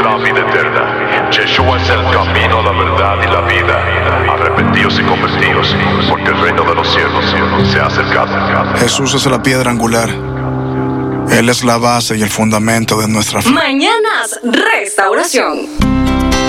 la vida eterna. Yeshua es el camino, la verdad y la vida. Arrepentíos y convertíos, porque el reino de los cielos se ha acercado. Jesús es la piedra angular. Él es la base y el fundamento de nuestra fe. Mañanas Restauración.